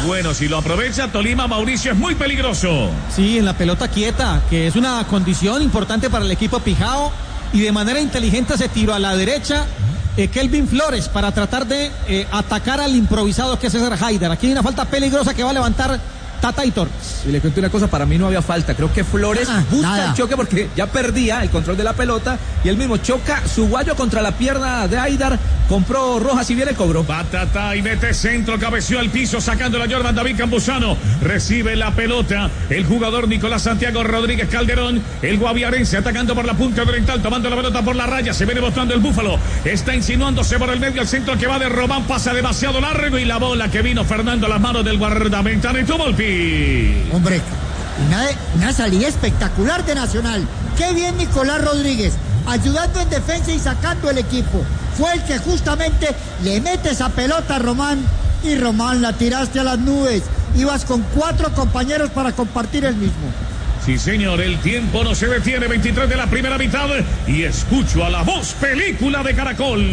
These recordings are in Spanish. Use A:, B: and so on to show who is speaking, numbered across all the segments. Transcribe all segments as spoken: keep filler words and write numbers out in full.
A: Bueno, si lo aprovecha Tolima, Mauricio, es muy peligroso.
B: Sí, en la pelota quieta, que es una condición importante para el equipo Pijao, y de manera inteligente se tiró a la derecha eh, Kelvin Flores para tratar de eh, atacar al improvisado que es César Haidar. Aquí hay una falta peligrosa que va a levantar Tata y Torres.
C: Y le cuento una cosa, para mí no había falta. Creo que Flores
B: ah,
C: busca
B: nada.
C: el choque porque ya perdía el control de la pelota y él mismo choca su guayo contra la pierna de Haidar. Compró roja, si viene cobró.
A: Va Tata y mete centro, cabeció al piso, sacando la Jordan David Campuzano. Recibe la pelota el jugador Nicolás Santiago Rodríguez Calderón. El guaviarense atacando por la punta oriental, tomando la pelota por la raya. Se viene botando el Búfalo. Está insinuándose por el medio el centro que va de Román. Pasa demasiado largo y la bola que vino Fernando a las manos del guardameta Neto Volpi.
D: Hombre, una, una salida espectacular de Nacional. Qué bien Nicolás Rodríguez, ayudando en defensa y sacando el equipo. Fue el que justamente le mete esa pelota a Román y Román la tiraste a las nubes. Ibas con cuatro compañeros para compartir el mismo.
A: Sí, señor, el tiempo no se detiene, veintitrés de la primera mitad, y escucho a la voz película de Caracol.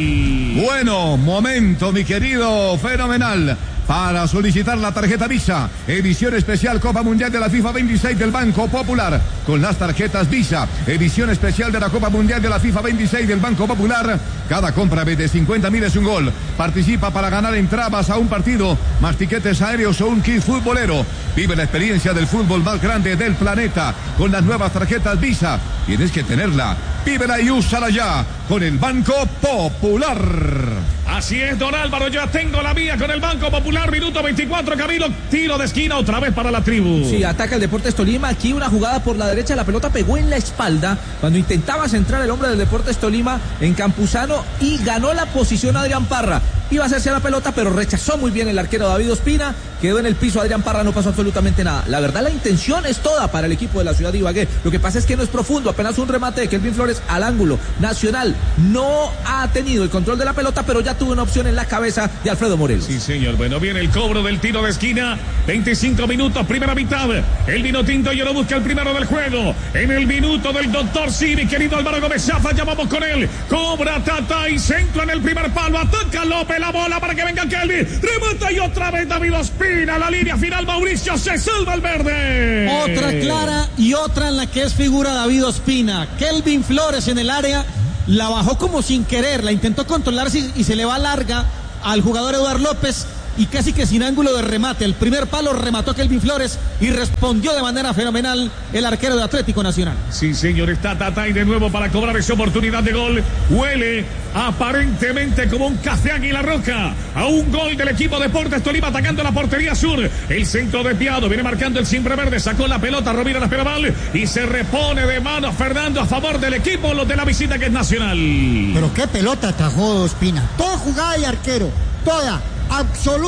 E: Bueno, momento, mi querido Fenomenal, para solicitar la tarjeta Visa, edición especial Copa Mundial de la FIFA veintiséis del Banco Popular, con las tarjetas Visa, edición especial de la Copa Mundial de la FIFA veintiséis del Banco Popular. Cada compra de cincuenta mil es un gol. Participa para ganar entradas a un partido, más tiquetes aéreos o un kit futbolero. Vive la experiencia del fútbol más grande del planeta con las nuevas tarjetas Visa. Tienes que tenerla. Vívela y úsala ya con el Banco Popular.
A: Así es, don Álvaro, ya tengo la mía con el Banco Popular, minuto veinticuatro, Camilo, tiro de esquina otra vez para la tribu.
C: Sí, ataca el Deportes Tolima, aquí una jugada por la derecha, la pelota pegó en la espalda cuando intentaba centrar el hombre del Deportes Tolima en Campuzano y ganó la posición Adrián Parra. Iba a hacerse la pelota, pero rechazó muy bien el arquero David Ospina, quedó en el piso Adrián Parra, no pasó absolutamente nada. La verdad, la intención es toda para el equipo de la ciudad de Ibagué. Lo que pasa es que no es profundo, apenas un remate de Kelvin Flores al ángulo. Nacional no ha tenido el control de la pelota, pero ya tuvo una opción en la cabeza de Alfredo Morelos.
A: Sí, señor. Bueno, viene el cobro del tiro de esquina. veinticinco minutos, primera mitad. El vino tinto y lo busca el primero del juego. En el minuto del doctor Sí, mi querido Álvaro Gómez Zafa, ya vamos con él. Cobra Tata y centro en el primer palo. Ataca López, la bola para que venga Kelvin. Remata y otra vez David Ospina. La línea final, Mauricio, se salva el verde.
B: Otra clara y otra en la que es figura David Ospina. Kelvin Flores en el área. La bajó como sin querer, la intentó controlarse y se le va larga al jugador Eduardo López y casi que sin ángulo de remate. El primer palo remató Kelvin Flores y respondió de manera fenomenal el arquero de Atlético Nacional.
A: Sí, señor, está Tatay de nuevo para cobrar esa oportunidad de gol. Huele aparentemente como un café Águila Roja a un gol del equipo Deportes Tolima atacando la portería sur. El centro desviado, viene marcando el siempre verde, sacó la pelota, Rovira la espera mal y se repone de mano Fernando a favor del equipo, los de la visita que es Nacional.
D: Pero qué pelota atajó Ospina. Toda jugada y arquero, toda, absolutamente.